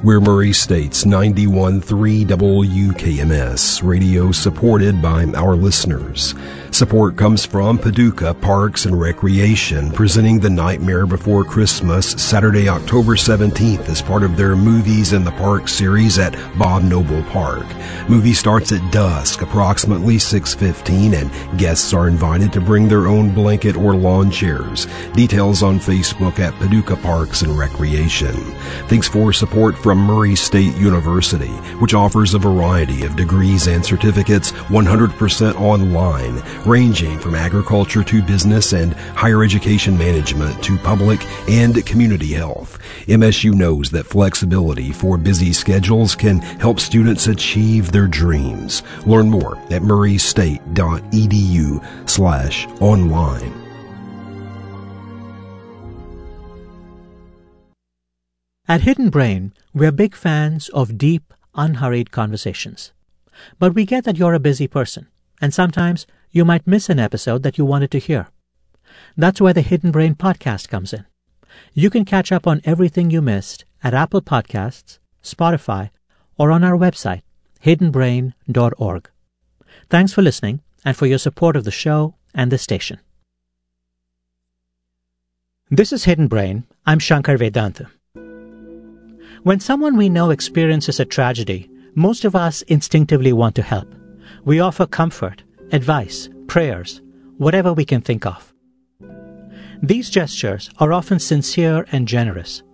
We're Murray State's 91.3 WKMS, radio supported by our listeners. Support comes from Paducah Parks and Recreation, presenting The Nightmare Before Christmas Saturday, October 17th as part of their Movies in the Park series at Bob Noble Park. Movie starts at dusk, approximately 6:15, and guests are invited to bring their own blanket or lawn chairs. Details on Facebook at Paducah Parks and Recreation. Thanks for support from Murray State University, which offers a variety of degrees and certificates 100% online, ranging from agriculture to business and higher education management to public and community health. MSU knows that flexibility for busy schedules can help students achieve their dreams. Learn more at murraystate.edu/online. At Hidden Brain, we're big fans of deep, unhurried conversations. But we get that you're a busy person, and sometimes you might miss an episode that you wanted to hear. That's where the Hidden Brain podcast comes in. You can catch up on everything you missed at Apple Podcasts, Spotify, or on our website, hiddenbrain.org. Thanks for listening and for your support of the show and the station. This is Hidden Brain. I'm Shankar Vedanta. When someone we know experiences a tragedy, most of us instinctively want to help. We offer comfort, advice, prayers, whatever we can think of. These gestures are often sincere and generous,